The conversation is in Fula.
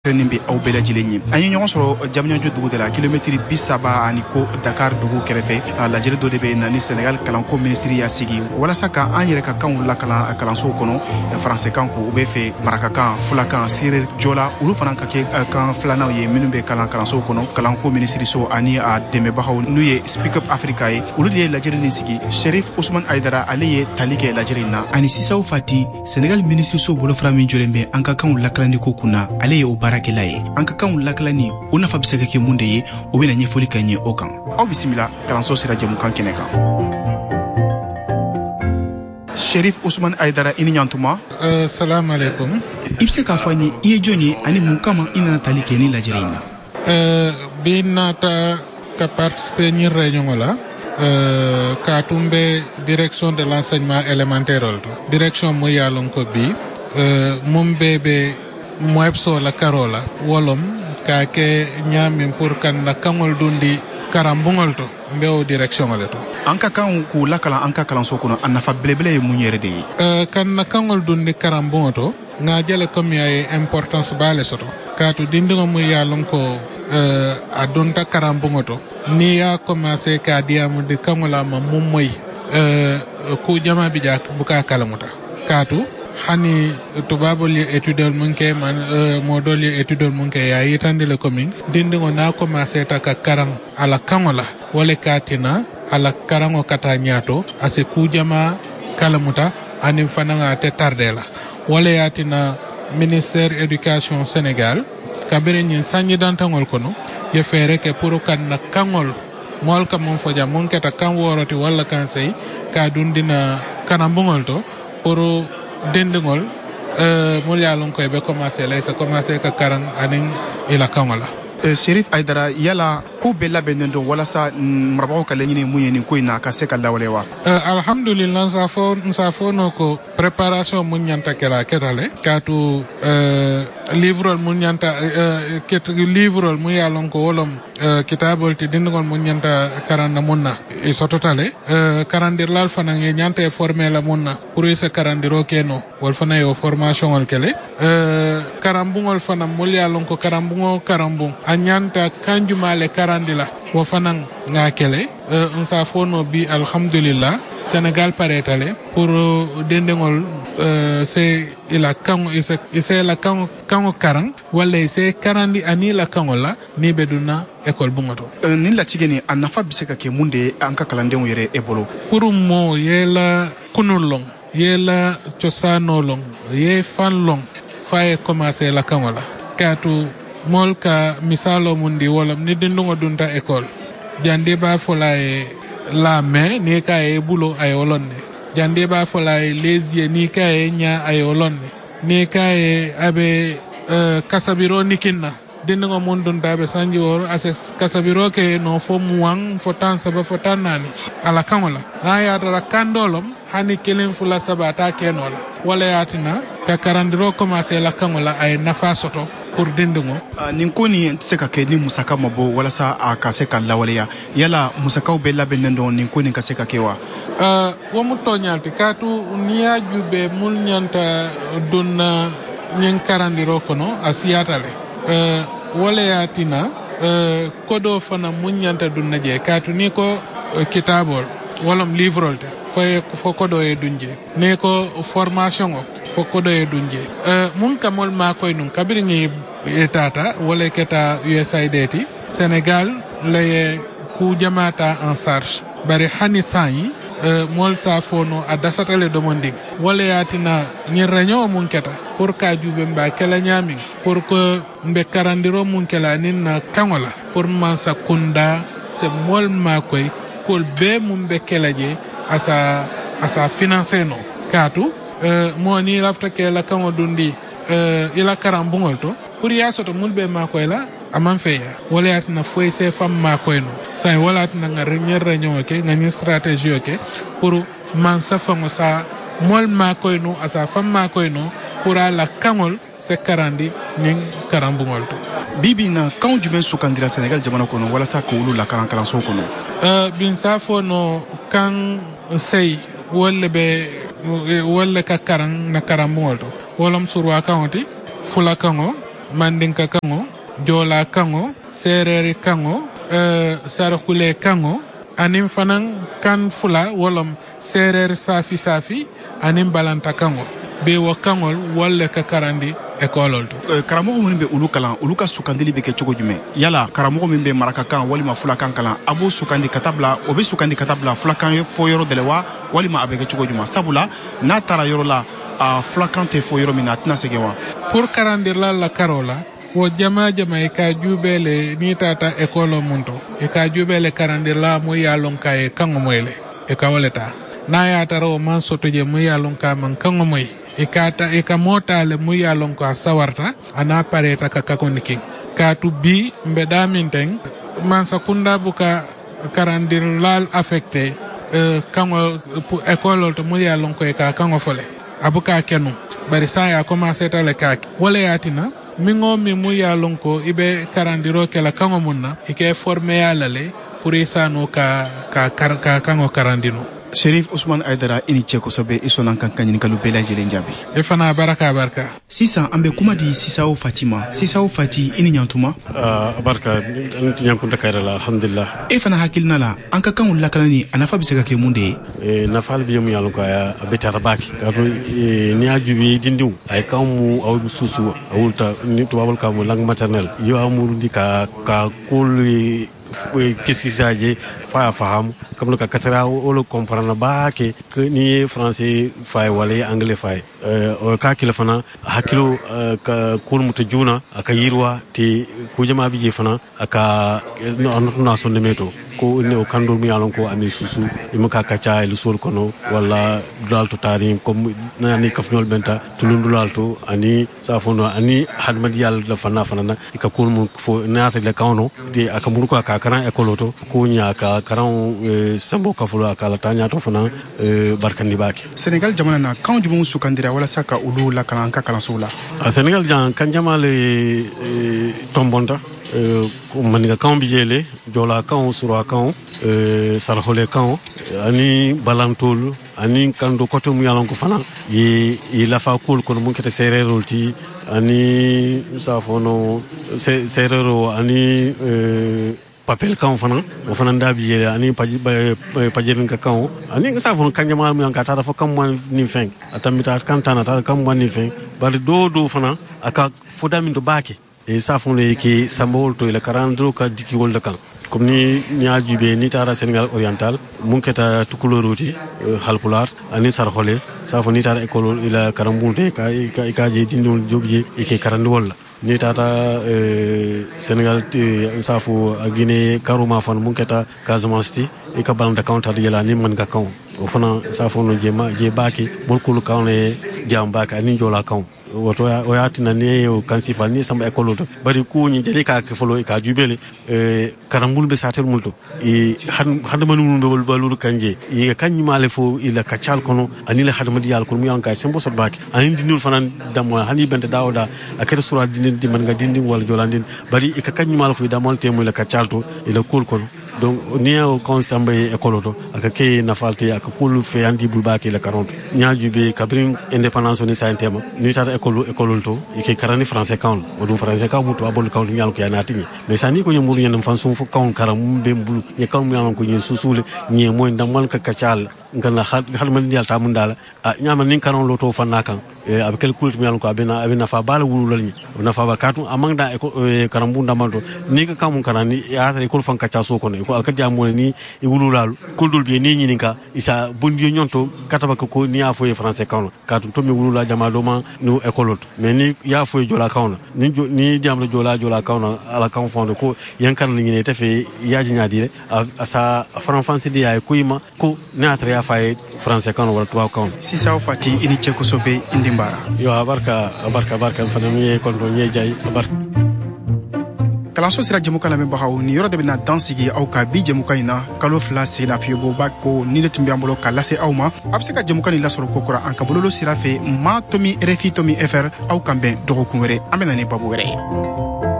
Nimbe au bela jilenyi anyi ɲɔgɔn sɔrɔ jamana dugu de la kilomɛtiri 30 ani ko Dakar dugu kɛrɛfɛ lajɛli dɔ de bɛ na ni Senegal kalanko ministri y'a sigi walasa ka an yɛrɛ ka kanw lakalan kalansow kɔnɔ français kan ko u bɛ fɛ marakakan fulakan seereer jola olu fana ka kɛ kan filanaw ye minnu bɛ kalansow kɔnɔ kalanko ministri so ani a dɛmɛbagaw n'u ye Speak Up Africa ye olu de ye lajɛli nin sigi Cherif Ousmane Aidara ale ye tali kɛ lajɛli na ani Sisaw Fati Senegal ministri so bolofara min jɔlen bɛ an ka kanw lakalani ko kunna ale ye o baarakɛla ye an ka kanw lakalani o nafa bɛ se ka kɛ mun de ye o bɛna ɲɛfɔli ka ɲɛ o kan aw bisimila kalanso sira jɛmukan kɛnɛ kan Cherif Ousmane Aidara i ni ɲantuma salamu alaikum i bɛ se k'a fɔ an ye i ye jɔn ye ani mun kama i nana tali kɛ ni lajɛli in na bi nata ka participer ni réunion la ka tumbe direction de l'enseignement élémentaire direction mo yalon ko bi mum bebe moebso la karola wolom ka ke nyamin pour kan na kangol dundi karambungol to mbeo direction le to anka kan ku lakala anka kalanso kono an nafa belebele ye mun yere de yi kan na kangol dundi karambungo to nga jele comme ay importance bale soto ka to dindingo mu yalon ko adonta karambungo to ni ya commencer ka diamu de kangola ma mum moy ku jama bi jak buka kalamuta katu hani tubabol ye étudiant munke man modol ye étudiant munke ya yitande le commune dindingo na commencer ta ka karang ala kangola wala katina ala karango kata nyato ase kujama kalamuta ani fananga te tardela wala yatina ministère éducation Sénégal kabere nyin sanyi dantangol kono ye fere ke pour kan na kangol mol ka mon foja mon keta kan woroti wala kan sey ka dundina kanambungol to pour dendengol mo yalon ko be commencer lay sa commencer ka karang anin ila kangola Cherif Aidara yala ko be labenen do wala sa marabaw ka lenyini muyeni ko ina ka se ka lawlewa alhamdulillah sa fo no ko préparation mun nyanta kala ketale katu livrol mun nyanta ket livrol mun yalon ko wolom kitabol ti dindgol mun nyanta karanda munna e sototale karandir lal fana nge nyanta e former la munna pour se karandiro keno wol fana yo formation wal kele karambungol fana mul yalon ko karambungo karambung anyanta kanjumale karandila wo fana nga kele on sa fono bi alhamdulillah Sénégal paretale pour dendengol c'est ila kango ise la kango karang wala ise karandi ani la kango la ni beduna école bungato ni la tigeni an nafa bi se ka ke munde an ka kalandenw yere e bolo pour mo yela kunulong yela chosanolong ye fanlong faye commencer la kango la katu molka misalo mundi wala ni dendungo dunta école jande ba folaye la main ni ka e bulo ay olonne jande ba folaye les yeux ni ka e nya ay olonne ni ka e abe kasabiro nikinna dingo mondon dabe sanji woro ase kasabiro ke no fo muang fo tan saba fo tanani ala kamola na ya dara kandolom hani kelen fula sabata kenola wala yatina ka karandiro commencer la kamola ay nafa soto pour dindingo nin ko ni se ka ke ni musaka mabo wala sa a ka se ka lawaleya yala musakaw be labenen don nin ko ni ka se ka kewa wo mu tonyalti katu niya jube mul nyanta donna nyen karandiro kono asiyatale wala yatina kodo fana mun nyanta dunna je katu ni ko kitabol walam livrolte fo kodo e dunje ne ko formation o fo kodo e dunje mun kamol ma koy nun kabiri ni etata wala keta USAID ti Sénégal lay ku jamata en charge bari hani sanyi mol sa fono a dasatale demanding wala yatina ni réunion mun keta pour ka jube mba kala nyami pour que mbe karandiro mun kala ninna kangola pour man sa kunda se mol ma koy kol be mun be kelaje asa financer no katu mo ni rafta ke la kango dundi ila karambungol to pour ya soto mun be ma koy la aman feya wala yatina foy se fam ma koy no sai wala yatina nga réunion ke nga ni stratégie ke pour man sa fango sa mol ma koy no asa fam ma koy no pour la kangol se karandi ning karambungol to bibi na kan jumen sukandira Sénégal jamana kono wala sa ko wulu la kalanso kono bin sa fo no kan sey wala ka karang na karambungol to wolam surwa kawti fula kango Mandinka kango, Jola kango, Sereri kango, Sarakule kango, anim fanan kan fula wolom Serer safi, anim balanta kango. Be wo kangol walle ka karandi école to karamo mun be ulu kalan ulu ka sukandili be ke cogo jume yala karamo min be maraka kan walima fulakan kalan abo sukandi katabla o be sukandi katabla fulakan fo yoro delewa walima abe ke cogo juma sabula na tara yoro la fulakan te fo yoro mina tina segewa pour karandir la karola wo jama e ka jubele ni tata école monto e ka jubele karandir la mo yalon kay kango moyle e ka waleta na ya taro man sotoje mo yalon ka man kango moy eka motale mu yalon ko sawarta ana pareta kakakoniki katu bi mbeda minteng man sakunda buka karandir lal affecté kango école to mu yalon ko eka kango fole abuka kenu bari sa ya commencé tale kaki wala yatina mingo mi mu yalon ko ibe karandiro kala kango munna ike formé yalale pour isano ka kango karandino Sherif Ousmane Aidara ini ceko sobe isonan kankanyin kalu bela jelen jabi. Efana baraka. Sisa ambe kuma di Sisao Fatima. Sisao Fati ini nyantuma? Barka nti nyankunda kairala alhamdulillah. Efana hakilna la anka kan ulakalani anafa bisega ke munde. Nafal biye mu yaluka ya abeta rabaki. Kadu ni ajubi dindu ay kan mu awu susu awulta ni tubabul ka mu lang maternel. Yo amuru di ka kul kiskisaje fa faham comme ka katara o comprendre ba ke ni français fay wala anglais fay ka kila fana hakilo ka kulmuta juna aka yirwa te ko jama bije fana aka no son meto ko ne o kandol mi yalon ko ami susu imaka kacha el sol kono wala dal to tari comme nani kafnol benta tulundulal to ani safono ani hadmad yalla da fana ka kulmu fo naata le kawno de aka muru ko aka kana école to ko nya ka karan sambo ka fulo aka la tanya to fana barkandi baki Sénégal jamana na kan jumu sukandira wala saka ulu la kalan ka kalan sula Sénégal jan kan jamale tombonta maniga kan bijele jola kan sura kan sarhole kan ani balantol ani kando koto mu yalon ko fana yi lafa kul ko mun kete sererol ti ani safono serero ani papel kan fana o fana ndabi yele ani pajerin ka kan ani safono kanjama mu yanka ta fa kam man ni fen atamita kan tana ta kam man ni fen bar do fana aka fodamin do baki e safono yake sambol to ila karandro ka diki wolda kan comme ni nyajube ni tara Sénégal oriental mun keta tukuloroti halpular ani sarhole safo ni tara école ila karambunte ka je dindol jobje e ke karandi walla ni tata Sénégal safo Guinée karuma fan mun keta Casamance ti e ka balanda counter yela ni man ka kan o fana safo no je baki bolkulu kan le jambaka ani jola kan woto o yatina ne o kansifa ni samba école to bari ko ni jeli ka ke folo ka jubele karambul be satel multo hadama num be balulu kanje kanyi male fo ila kacal kono anila hadama diyal ko mu yanka sembo sot baki ani dinul fanan damo hani bente dawda akere sura dinin di man ga dindin wala jolandin bari kanyi male fo damol temo ila kacal to ila kul kono donc ni o konsamba école to akake nafalte akakulu fe andi bulbaki la 40 nyaajube kabrin indépendance ni sayentema ni tata école to ke karani français kan o dum français kan muto abol kan nyal ko yanati mais sani ko nyumuru nyen fan sum fo kan karam be mbulu ye kan mu yan ko nyen susule nye moy ndamal ka kacal ngana hadman dial ta mun dala nyama nin kanon loto fanna kan avec kulit mu yan ko abina fa bala wulul ni na fa ba katu amangda karam bu ndamanto ni ka kamun karani ya ta ko fan kaca so ko ne ko alkadi amone ni wululalu kuldul be ni nyininka isa bondi nyonto kataba ko ni afo e français kan katu to mi wulula jama do ma no école mais ni ya fo jola kan ni diamlo jola kan ala kan fond ko yankan ni ne tafe yaji nyaadi asa français di ay kuyma ko naatre ya fay français kan wala tuwa kan Sisao Fati ini ceko sobe indimbara yo barka fana mi kon do ñe jay barka kalanso sira jamuka la membahaw ni yoro de bina dansigi aw ka bi jamuka ina kalo fla sina fi bo bako ni de tumbi ambolo kala se awma abseka jamuka ni lasoro kokora an kabolo sira fe ma tomi refi tomi fr aw kambe dogo kunwere amena ni babu were